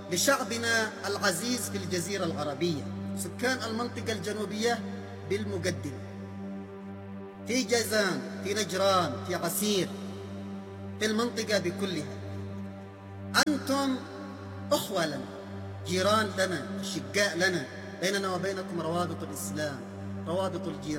لشعبنا العزيز في الجزيرة العربية، سكان المنطقة الجنوبية بالمقدمة، في جازان، في نجران، في عسير، في المنطقة بكلها. أنتم أخوة لنا، جيران لنا، أشقاء لنا، بيننا وبينكم روابط الإسلام، روابط الجيران.